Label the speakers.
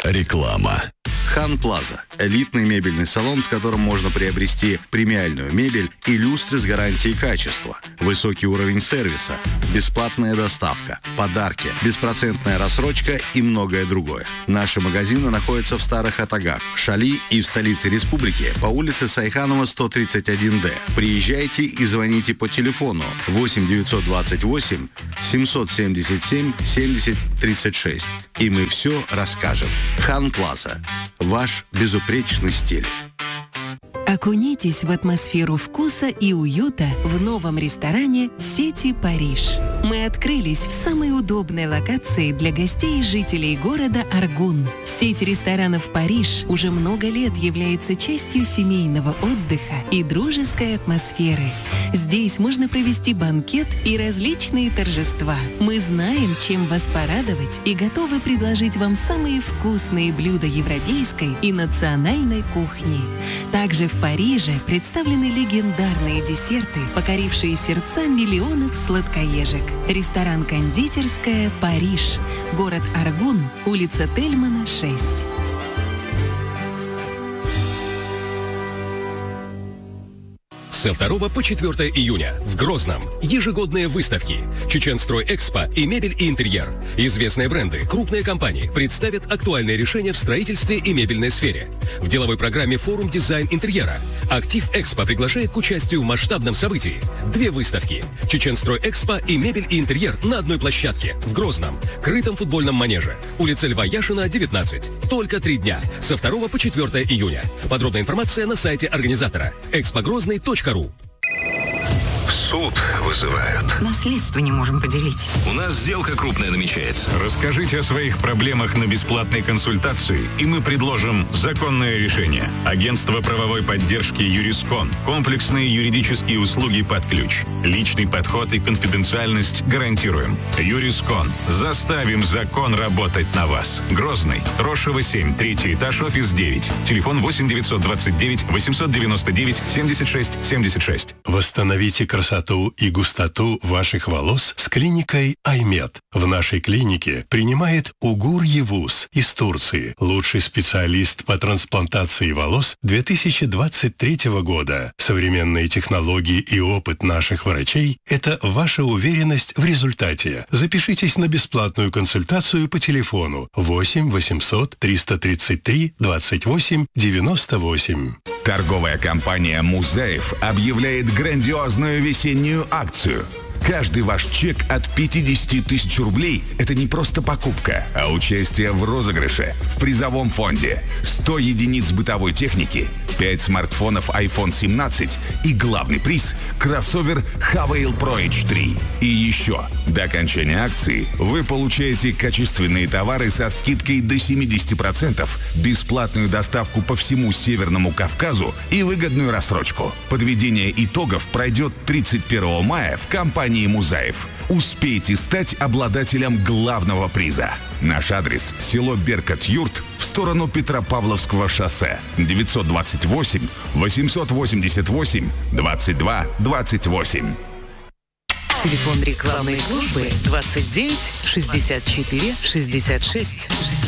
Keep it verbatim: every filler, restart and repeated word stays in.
Speaker 1: Реклама.
Speaker 2: Хан Плаза – элитный мебельный салон, в котором можно приобрести премиальную мебель и люстры с гарантией качества, высокий уровень сервиса, бесплатная доставка, подарки, беспроцентная рассрочка и многое другое. Наши магазины находятся в Старых Атагах, Шали и в столице республики по улице Сайханова, сто тридцать один дэ. Приезжайте и звоните по телефону восемь девятьсот двадцать восемь семьсот семьдесят семь семьдесят тридцать шесть. И мы все расскажем. Хан Плаза. Ваш безупречный стиль.
Speaker 3: Окунитесь в атмосферу вкуса и уюта в новом ресторане сети «Париж». Мы открылись в самой удобной локации для гостей и жителей города Аргун. Сеть ресторанов «Париж» уже много лет является частью семейного отдыха и дружеской атмосферы. Здесь можно провести банкет и различные торжества. Мы знаем, чем вас порадовать, и готовы предложить вам самые вкусные блюда европейской и национальной кухни. Также в Париже представлены легендарные десерты, покорившие сердца миллионов сладкоежек. Ресторан «Кондитерская Париж», город Аргун, улица Тельмана, шесть.
Speaker 4: Со второго по четвёртое июня в Грозном ежегодные выставки «Чеченстройэкспо» и «Мебель и интерьер». Известные бренды, крупные компании представят актуальные решения в строительстве и мебельной сфере. В деловой программе «Форум дизайн интерьера». «Актив Экспо» приглашает к участию в масштабном событии. Две выставки «Чеченстройэкспо» и «Мебель и интерьер» на одной площадке в Грозном, крытом футбольном манеже, улица Льва Яшина, девятнадцать. Только три дня, со второго по четвёртое июня. Подробная информация на сайте организатора экспогрозный точка ру.
Speaker 5: В суд вызывают.
Speaker 6: Наследство не можем поделить.
Speaker 5: У нас сделка крупная намечается.
Speaker 7: Расскажите о своих проблемах на бесплатной консультации, и мы предложим законное решение. Агентство правовой поддержки «Юрискон». Комплексные юридические услуги под ключ. Личный подход и конфиденциальность гарантируем. «Юрискон». Заставим закон работать на вас. Грозный. Трошево, семь. Третий этаж, офис девять. Телефон восемь девятьсот двадцать девять восемьсот девяносто девять семьдесят шесть семьдесят шесть.
Speaker 1: Восстановите красоту и густоту ваших волос с клиникой Аймед. В нашей клинике принимает Угур Евус из Турции, лучший специалист по трансплантации волос две тысячи двадцать третьего года. Современные технологии и опыт наших врачей – это ваша уверенность в результате. Запишитесь на бесплатную консультацию по телефону восемь восемьсот триста тридцать три двадцать восемь девяносто восемь.
Speaker 5: Торговая компания «Музаев» объявляет грандиозную весеннюю акцию. Каждый ваш чек от пятьдесят тысяч рублей – это не просто покупка, а участие в розыгрыше в призовом фонде. сто единиц бытовой техники, пять смартфонов айфон семнадцать и главный приз – кроссовер Havail Pro эйч три. И еще, до окончания акции вы получаете качественные товары со скидкой до семьдесят процентов, бесплатную доставку по всему Северному Кавказу и выгодную рассрочку. Подведение итогов пройдет тридцать первого мая в компании «Музаев». Успейте стать обладателем главного приза. Наш адрес – село Беркат-Юрт в сторону Петропавловского шоссе. девятьсот двадцать восемь восемьсот восемьдесят восемь двадцать два двадцать восемь.
Speaker 8: Телефон рекламной службы двадцать девять шестьдесят четыре шестьдесят шесть.